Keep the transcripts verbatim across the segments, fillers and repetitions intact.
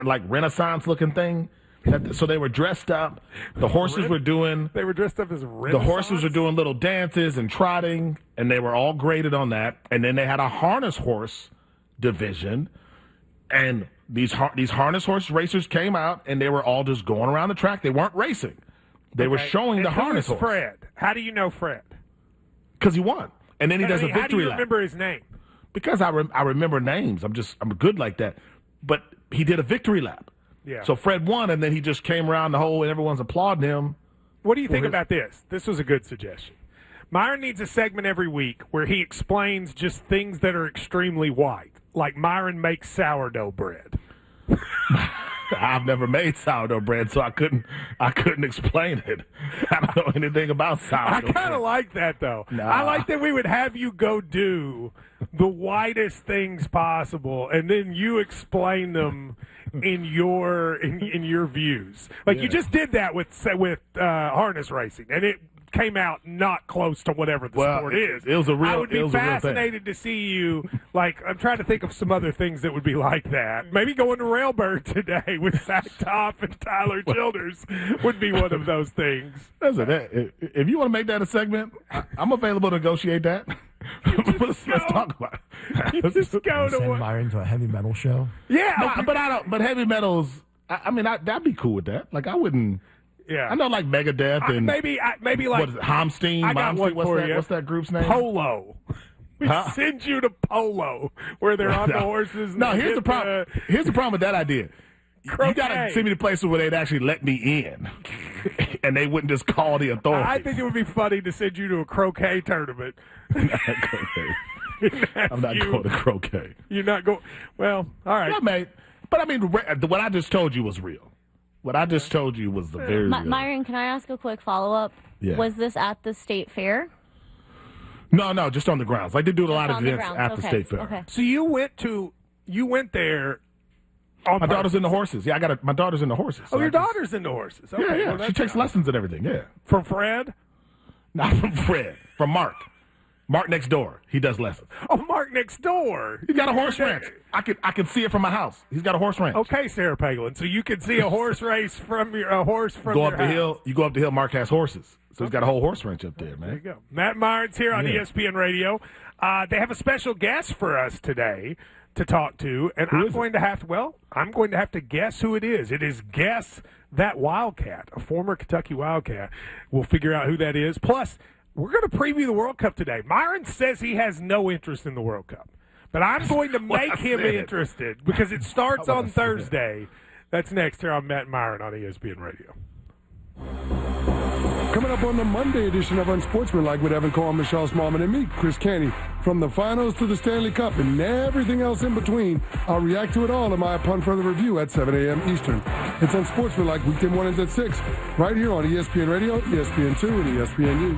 like Renaissance looking thing. That, so they were dressed up. The horses were doing. They were dressed up as Renaissance? The horses were doing little dances and trotting, and they were all graded on that. And then they had a harness horse division, and these these harness horse racers came out, and they were all just going around the track. They weren't racing. They okay. were showing and the harness horse. Fred. How do you know Fred? Because he won, and then he does I mean, a victory lap. How do you remember his name? Because I re- I remember names. I'm just I'm good like that. But he did a victory lap. Yeah. So Fred won, and then he just came around the whole, and everyone's applauding him. What do you think his... about this? This was a good suggestion. Myron needs a segment every week where he explains just things that are extremely white, like Myron makes sourdough bread. I've never made sourdough bread, so I couldn't I couldn't explain it. I don't know anything about sourdough I kind of like that, though. Nah. I like that we would have you go do the whitest things possible, and then you explain them in your in, in your views. Like yeah. you just did that with with uh, harness racing, and it came out not close to whatever the well, sport is. It was a real. I would be fascinated to see you. Like, I'm trying to think of some other things that would be like that. Maybe going to Railbird today with Zach Topp and Tyler Childers would be one of those things. Listen, if you want to make that a segment, I'm available to negotiate that. let's, let's talk about it. You just go to send Myron to a heavy metal show. Yeah, no, but I don't. But heavy metals. I, I mean, I, that'd be cool with that. Like, I wouldn't. Yeah, I know, like Megadeth and I, maybe, I, maybe like what is it, Hamstein. I got Momstein, one what's for that? you. What's that group's name? Polo. We huh? send you to Polo, where they're on no. the horses. No, here's the problem. The... Here's the problem with that idea. Croquet. You got to send me to places where they'd actually let me in, and they wouldn't just call the authorities. I think it would be funny to send you to a croquet tournament. I'm not you, going to croquet. You're not going. Well, all right, yeah, mate. But I mean, what I just told you was real. What I just told you was the very My, real. Myron, can I ask a quick follow-up? Yeah. Was this at the state fair? No, no, just on the grounds. Like they do a just lot of events grounds. at okay. the state fair. Okay. So you went to you went there. On my purpose. daughter's into horses. Yeah, I got a, my daughter's into horses. So oh, your I daughter's just, into horses. Okay, yeah, yeah. well, she takes nice. lessons and everything. Yeah. From Fred? Not from Fred. From Mark. Mark next door. He does lessons. Oh, Mark next door. He's got a horse ranch. I can I can see it from my house. He's got a horse ranch. Okay, Sarah Palin. So you can see a horse race from your a horse from go your up the house. hill. You go up the hill. Mark has horses, so he's got a whole horse ranch up there, man. There you go. Matt Myron's here on yeah. E S P N Radio. Uh, they have a special guest for us today to talk to, and who I'm going it? to have to. Well, I'm going to have to guess who it is. It is Guess That Wildcat, a former Kentucky Wildcat. We'll figure out who that is. Plus, we're going to preview the World Cup today. Myron says he has no interest in the World Cup, but I'm going to make him interested because it starts on Thursday. That's next here on Matt Myron on E S P N Radio. Coming up on the Monday edition of Unsportsmanlike with Evan Cole, Michelle Smallman, and me, Chris Canty. From the finals to the Stanley Cup and everything else in between, I'll react to it all in my Upon Further Review at seven a.m. Eastern. It's Unsportsmanlike weekday mornings at six, right here on E S P N Radio, E S P N two, and E S P N U.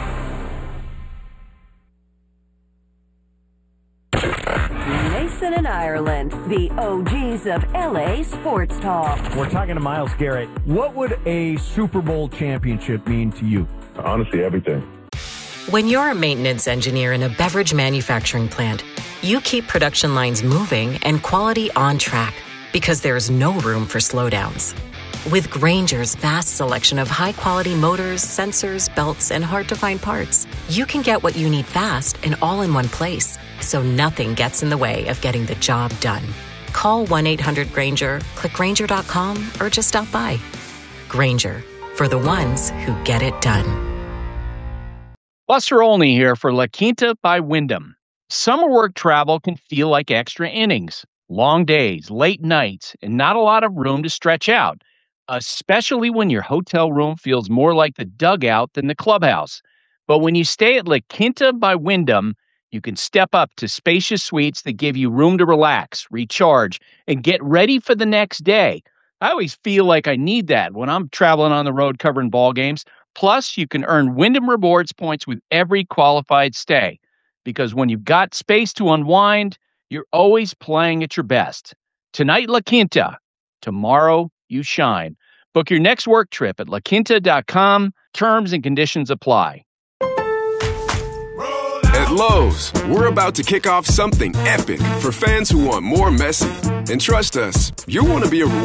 Mason and Ireland, the O Gs of L A sports talk. We're talking to Myles Garrett. What would a Super Bowl championship mean to you? Honestly, everything. When you're a maintenance engineer in a beverage manufacturing plant, you keep production lines moving and quality on track because there's no room for slowdowns. With Grainger's vast selection of high-quality motors, sensors, belts, and hard-to-find parts, you can get what you need fast and all in one place, so nothing gets in the way of getting the job done. Call one eight hundred Grainger, click Grainger dot com, or just stop by. Grainger, for the ones who get it done. Buster Olney here for La Quinta by Wyndham. Summer work travel can feel like extra innings. Long days, late nights, and not a lot of room to stretch out, especially when your hotel room feels more like the dugout than the clubhouse. But when you stay at La Quinta by Wyndham, you can step up to spacious suites that give you room to relax, recharge, and get ready for the next day. I always feel like I need that when I'm traveling on the road covering ball games. Plus, you can earn Wyndham Rewards points with every qualified stay. Because when you've got space to unwind, you're always playing at your best. Tonight, La Quinta. Tomorrow, you shine. Book your next work trip at la quinta dot com. Terms and conditions apply. At Lowe's, we're about to kick off something epic for fans who want more Messi. And trust us, you'll want to be a